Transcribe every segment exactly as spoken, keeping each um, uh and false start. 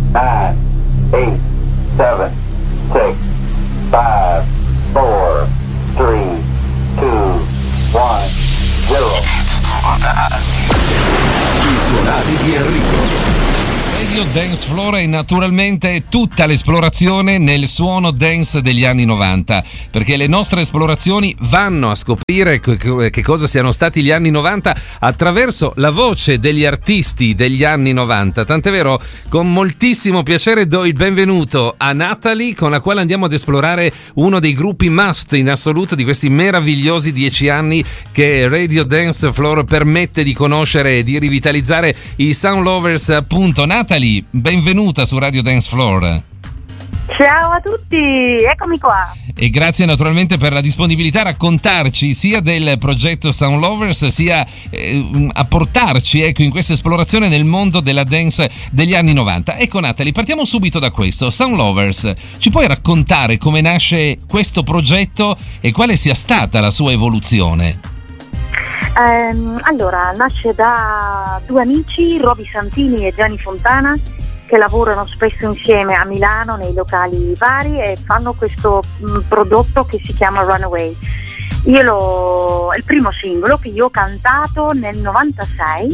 nine, eight, seven, six, five, four, three, two, one, zero. I suonati di Enrico. Radio Dance Floor è naturalmente tutta l'esplorazione nel suono dance degli anni novanta, perché le nostre esplorazioni vanno a scoprire che cosa siano stati gli anni novanta attraverso la voce degli artisti degli anni novanta. Tant'è vero, con moltissimo piacere do il benvenuto a Natalie, con la quale andiamo ad esplorare uno dei gruppi must in assoluto di questi meravigliosi dieci anni che Radio Dance Floor permette di conoscere e di rivitalizzare i Sound Lovers, appunto. Natalie, benvenuta su Radio Dance Floor. Ciao a tutti, eccomi qua. E grazie naturalmente per la disponibilità a raccontarci sia del progetto Sound Lovers, sia eh, a portarci ecco, in questa esplorazione nel mondo della dance degli anni novanta. Ecco Natalie, partiamo subito da questo. Sound Lovers, ci puoi raccontare come nasce questo progetto e quale sia stata la sua evoluzione? Um, allora, nasce da due amici, Roby Santini e Gianni Fontana, che lavorano spesso insieme a Milano nei locali vari e fanno questo mh, prodotto che si chiama Runaway. Io lo, è il primo singolo che io ho cantato nel novantasei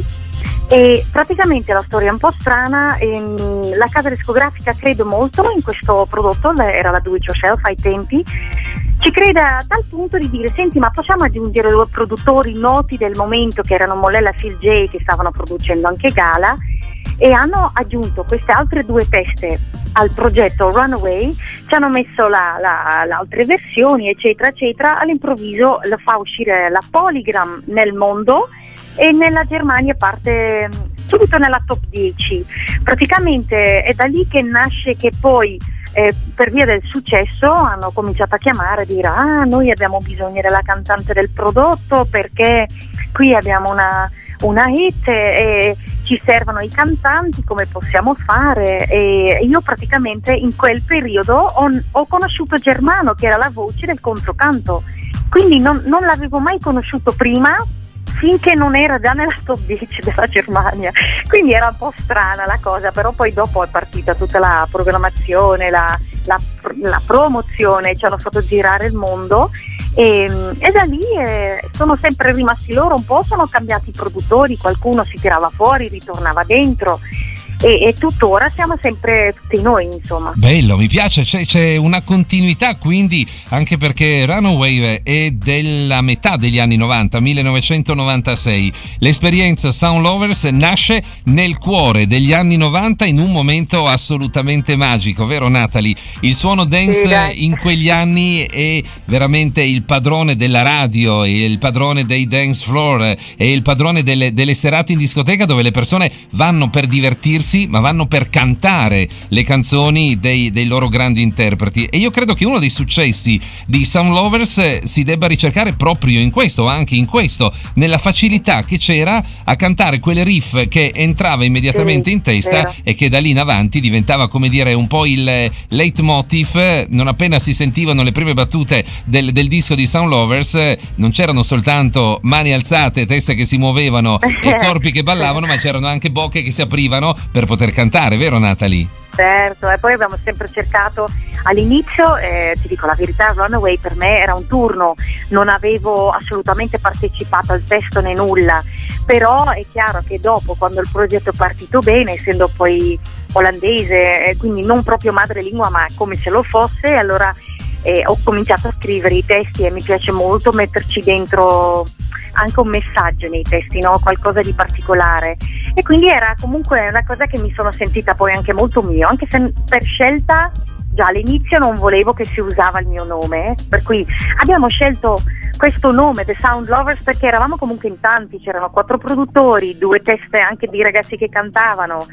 e praticamente la storia è un po' strana. Ehm, la casa discografica crede molto in questo prodotto, era la Do It Yourself ai tempi. Ci crede a tal punto di dire: senti, ma possiamo aggiungere due produttori noti del momento che erano Mollella e Phil J, che stavano producendo anche Gala, e hanno aggiunto queste altre due teste al progetto Runaway, ci hanno messo la, la, le altre versioni eccetera eccetera. All'improvviso la fa uscire la Polygram nel mondo e nella Germania parte subito nella top dieci. Praticamente è da lì che nasce che poi Eh, per via del successo hanno cominciato a chiamare e dire: ah, noi abbiamo bisogno della cantante del prodotto perché qui abbiamo una, una hit e ci servono i cantanti, come possiamo fare? E io praticamente in quel periodo ho, ho conosciuto Germano, che era la voce del controcanto, quindi non, non l'avevo mai conosciuto prima, finché non era già nella top dieci della Germania, quindi era un po' strana la cosa, però poi dopo è partita tutta la programmazione, la, la, la promozione, ci hanno fatto girare il mondo e, e da lì eh, sono sempre rimasti loro. Un po' sono cambiati i produttori, qualcuno si tirava fuori, ritornava dentro e, e tuttora siamo sempre tutti noi, insomma. Bello, mi piace, c'è, c'è una continuità quindi, anche perché Runaway è della metà degli anni novanta, millenovecentonovantasei. L'esperienza Sound Lovers nasce nel cuore degli anni novanta in un momento assolutamente magico, vero Natalie? Il suono dance sì, in quegli anni è veramente il padrone della radio, è il padrone dei dance floor, è il padrone delle, delle serate in discoteca dove le persone vanno per divertirsi ma vanno per cantare le canzoni dei, dei loro grandi interpreti. E io credo che uno dei successi di Sound Lovers si debba ricercare proprio in questo, anche in questo, nella facilità che c'era a cantare quelle riff che entrava immediatamente sì, in testa vero. E che da lì in avanti diventava, come dire, un po' il leitmotiv. Non appena si sentivano le prime battute del, del disco di Sound Lovers, non c'erano soltanto mani alzate, teste che si muovevano e corpi che ballavano, ma c'erano anche bocche che si aprivano per poter cantare, vero Natalie? Certo, e poi abbiamo sempre cercato all'inizio, eh, ti dico la verità, Runaway per me era un turno, non avevo assolutamente partecipato al testo né nulla, però è chiaro che dopo, quando il progetto è partito bene, essendo poi olandese, eh, quindi non proprio madrelingua ma come se lo fosse, allora eh, ho cominciato a scrivere i testi e mi piace molto metterci dentro anche un messaggio nei testi, no? Qualcosa di particolare, e quindi era comunque una cosa che mi sono sentita poi anche molto mio, anche se per scelta già all'inizio non volevo che si usava il mio nome, per cui abbiamo scelto questo nome The Sound Lovers perché eravamo comunque in tanti, c'erano quattro produttori, due teste anche di ragazzi che cantavano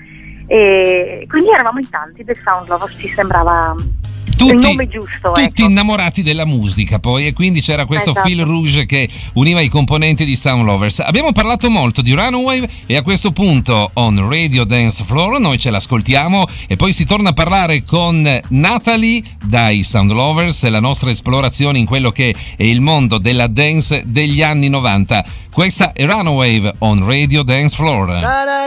e quindi eravamo in tanti. The Sound Lovers ci sembrava tutti, il nome giusto, tutti ecco. innamorati della musica poi, e quindi c'era questo esatto. fil rouge che univa i componenti di Sound Lovers. Abbiamo parlato molto di Runaway e a questo punto on Radio Dance Floor noi ce l'ascoltiamo e poi si torna a parlare con Natalie dai Sound Lovers, la nostra esplorazione in quello che è il mondo della dance degli anni novanta. Questa è Runaway on Radio Dance Floor.